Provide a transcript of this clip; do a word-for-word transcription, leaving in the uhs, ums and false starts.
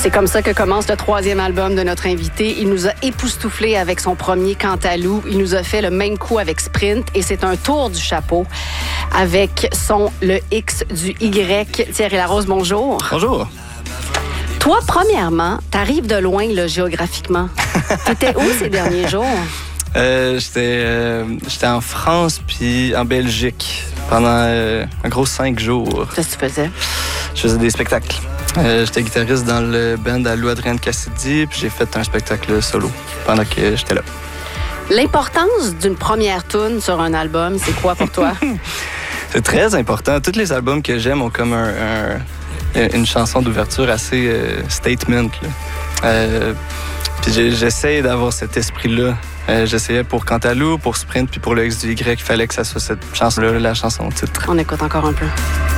C'est comme ça que commence le troisième album de notre invité. Il nous a époustouflés avec son premier Cantalou. Il nous a fait le même coup avec Sprint et c'est un tour du chapeau avec son Le X du Y. Thierry Larose, bonjour. Bonjour. Toi, premièrement, t'arrives de loin là, géographiquement. T'étais où ces derniers jours? Euh, j'étais, euh, j'étais en France puis en Belgique pendant euh, un gros cinq jours. Qu'est-ce que tu faisais? Je faisais des spectacles. Euh, j'étais guitariste dans le band à Lou Adrien Cassidy puis j'ai fait un spectacle solo pendant que j'étais là. L'importance d'une première tune sur un album, c'est quoi pour toi? C'est très important. Tous les albums que j'aime ont comme un, un, une chanson d'ouverture assez euh, statement. Là. Euh, puis j'essaie d'avoir cet esprit-là. Euh, j'essayais pour Cantalou, pour Sprint, puis pour le X du Y, il fallait que ça soit cette chanson-là, la chanson titre. On écoute encore un peu.